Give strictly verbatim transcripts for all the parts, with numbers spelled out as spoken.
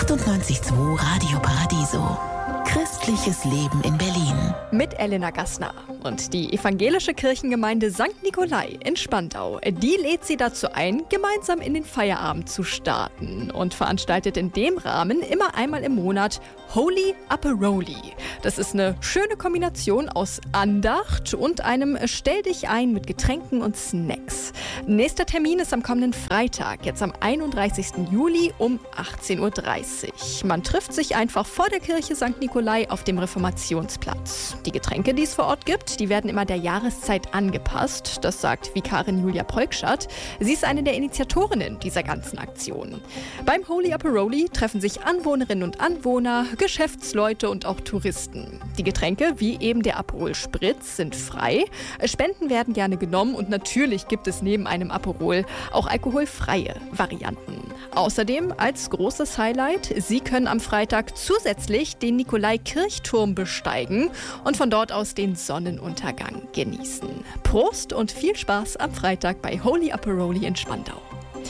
achtundneunzig Komma zwei Radio Paradiso. Christliches Leben in Berlin. Mit Elena Gassner. Und die evangelische Kirchengemeinde Sankt Nikolai in Spandau, die lädt sie dazu ein, gemeinsam in den Feierabend zu starten und veranstaltet in dem Rahmen immer einmal im Monat Holy Aperoli. Das ist eine schöne Kombination aus Andacht und einem Stell dich ein mit Getränken und Snacks. Nächster Termin ist am kommenden Freitag, jetzt am einunddreißigsten Juli um achtzehn Uhr dreißig. Man trifft sich einfach vor der Kirche Sankt Nikolai auf dem Reformationsplatz. Die Getränke, die es vor Ort gibt, die werden immer der Jahreszeit angepasst. Das sagt Vikarin Julia Preukschat. Sie ist eine der Initiatorinnen dieser ganzen Aktion. Beim Holy Aperoli treffen sich Anwohnerinnen und Anwohner, Geschäftsleute und auch Touristen. Die Getränke, wie eben der Aperol Spritz, sind frei. Spenden werden gerne genommen und natürlich gibt es neben einem Aperol auch alkoholfreie Varianten. Außerdem als großes Highlight, Sie können am Freitag zusätzlich den Nikolai-Kirchturm besteigen und von dort aus den Sonnenuntergang genießen. Prost und viel Spaß am Freitag bei Holy Aperoli in Spandau.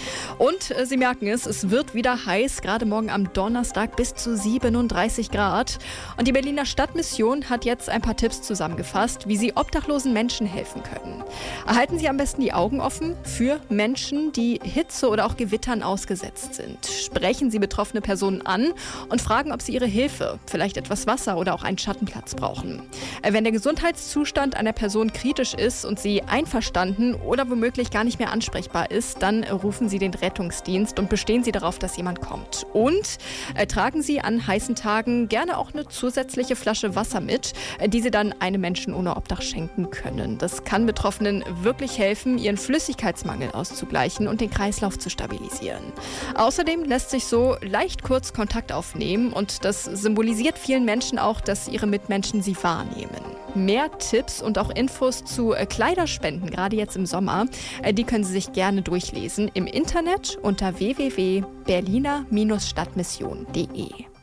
Und äh, Sie merken es, es wird wieder heiß, gerade morgen am Donnerstag bis zu siebenunddreißig Grad. Und die Berliner Stadtmission hat jetzt ein paar Tipps zusammengefasst, wie Sie obdachlosen Menschen helfen können. Erhalten Sie am besten die Augen offen für Menschen, die Hitze oder auch Gewittern ausgesetzt sind. Sprechen Sie betroffene Personen an und fragen, ob sie ihre Hilfe, vielleicht etwas Wasser oder auch einen Schattenplatz brauchen. Äh, wenn der Gesundheitszustand einer Person kritisch ist und sie einverstanden oder womöglich gar nicht mehr ansprechbar ist, dann äh, rufen Sie den Rettungsdienst und bestehen Sie darauf, dass jemand kommt. Und äh, tragen Sie an heißen Tagen gerne auch eine zusätzliche Flasche Wasser mit, äh, die Sie dann einem Menschen ohne Obdach schenken können. Das kann Betroffenen wirklich helfen, ihren Flüssigkeitsmangel auszugleichen und den Kreislauf zu stabilisieren. Außerdem lässt sich so leicht kurz Kontakt aufnehmen und das symbolisiert vielen Menschen auch, dass ihre Mitmenschen sie wahrnehmen. Mehr Tipps und auch Infos zu äh, Kleiderspenden, gerade jetzt im Sommer, äh, die können Sie sich gerne durchlesen im Internet unter w w w punkt berliner Stadtmission punkt de.